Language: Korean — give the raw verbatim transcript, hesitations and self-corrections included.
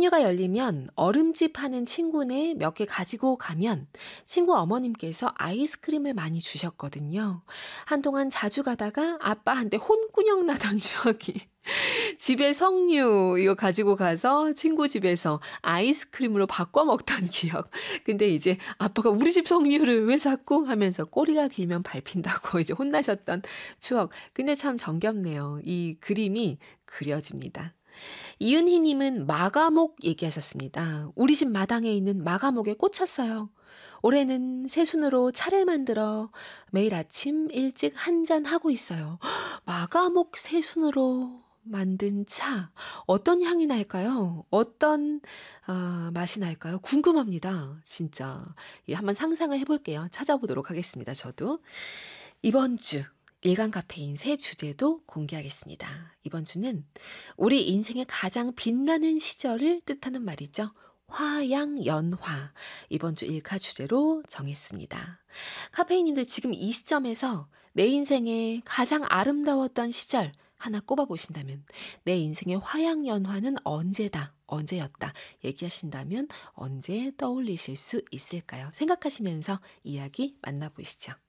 석류가 열리면 얼음집 하는 친구네 몇 개 가지고 가면 친구 어머님께서 아이스크림을 많이 주셨거든요. 한동안 자주 가다가 아빠한테 혼꾸녕 나던 추억이 집에 석류 이거 가지고 가서 친구 집에서 아이스크림으로 바꿔 먹던 기억. 근데 이제 아빠가 "우리 집 석류를 왜 자꾸?" 하면서 꼬리가 길면 밟힌다고 이제 혼나셨던 추억. 근데 참 정겹네요. 이 그림이 그려집니다. 이은희 님은 마가목 얘기하셨습니다. "우리 집 마당에 있는 마가목에 꽂혔어요. 올해는 새순으로 차를 만들어 매일 아침 일찍 한 잔 하고 있어요." 마가목 새순으로 만든 차. 어떤 향이 날까요? 어떤 아 맛이 날까요? 궁금합니다. 진짜. 예 한번 상상을 해 볼게요. 찾아보도록 하겠습니다 저도. 이번 주 일간 카페인 새 주제도 공개하겠습니다. 이번 주는 우리 인생의 가장 빛나는 시절을 뜻하는 말이죠. 화양연화. 이번 주 일카 주제로 정했습니다. 카페인님들 지금 이 시점에서 내 인생의 가장 아름다웠던 시절 하나 꼽아보신다면 내 인생의 화양연화는 언제다, 언제였다 얘기하신다면 언제 떠올리실 수 있을까요? 생각하시면서 이야기 만나보시죠.